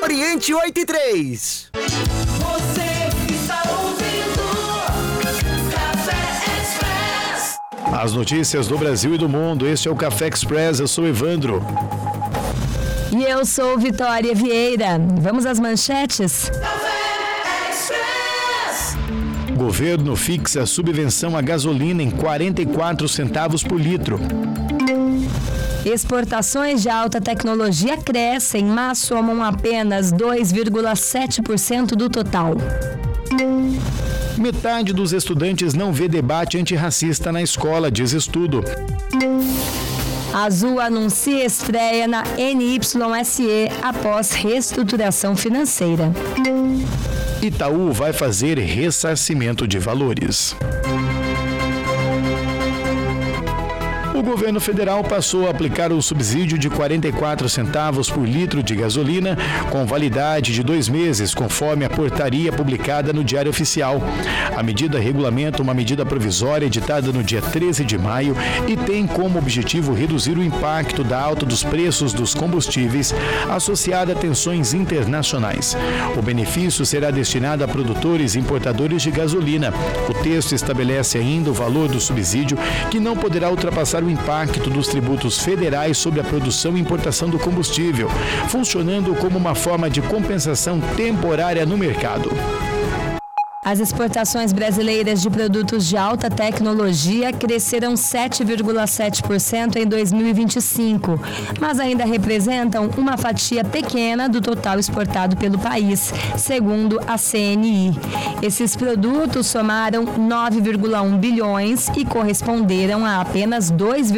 Oriente 8 e 3. Você está ouvindo Café Express. As notícias do Brasil e do mundo. Este é o Café Express. Eu sou Evandro. E eu sou Vitória Vieira. Vamos às manchetes? Café Express. Governo fixa subvenção à gasolina em 44 centavos por litro. Exportações de alta tecnologia crescem, mas somam apenas 2,7% do total. Metade dos estudantes não vê debate antirracista na escola, diz estudo. Azul anuncia estreia na NYSE após reestruturação financeira. Itaú vai fazer ressarcimento de valores. O governo federal passou a aplicar o subsídio de 44 centavos por litro de gasolina, com validade de 2 meses, conforme a portaria publicada no Diário Oficial. A medida regulamenta uma medida provisória editada no dia 13 de maio e tem como objetivo reduzir o impacto da alta dos preços dos combustíveis associada a tensões internacionais. O benefício será destinado a produtores e importadores de gasolina. O texto estabelece ainda o valor do subsídio, que não poderá ultrapassar o impacto dos tributos federais sobre a produção e importação do combustível, funcionando como uma forma de compensação temporária no mercado. As exportações brasileiras de produtos de alta tecnologia cresceram 7,7% em 2025, mas ainda representam uma fatia pequena do total exportado pelo país, segundo a CNI. Esses produtos somaram 9,1 bilhões e corresponderam a apenas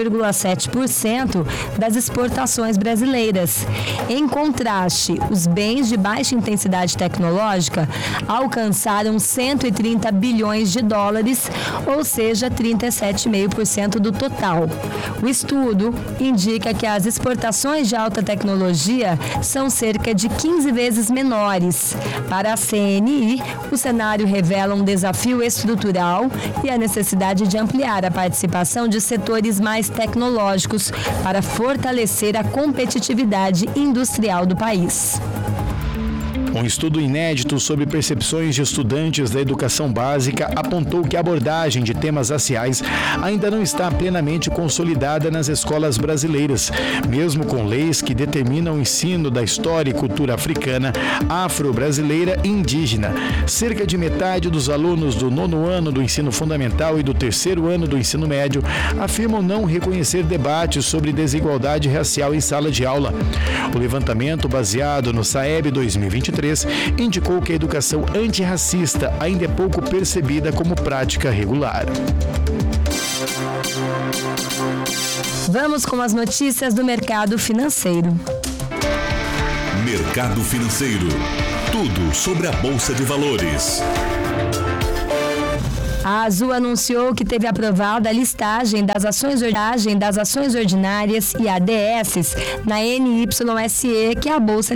2,7% das exportações brasileiras. Em contraste, os bens de baixa intensidade tecnológica alcançaram 130 bilhões de dólares, ou seja, 37,5% do total. O estudo indica que as exportações de alta tecnologia são cerca de 15 vezes menores. Para a CNI, o cenário revela um desafio estrutural e a necessidade de ampliar a participação de setores mais tecnológicos para fortalecer a competitividade industrial do país. Um estudo inédito sobre percepções de estudantes da educação básica apontou que a abordagem de temas raciais ainda não está plenamente consolidada nas escolas brasileiras, mesmo com leis que determinam o ensino da história e cultura africana, afro-brasileira e indígena. Cerca de metade dos alunos do 9º ano do ensino fundamental e do 3º ano do ensino médio afirmam não reconhecer debates sobre desigualdade racial em sala de aula. O levantamento, baseado no SAEB 2023, indicou que a educação antirracista ainda é pouco percebida como prática regular. Vamos com as notícias do mercado financeiro. Mercado financeiro. Tudo sobre a Bolsa de Valores. A Azul anunciou que teve aprovada a listagem das ações ordinárias e ADSs na NYSE, que é a Bolsa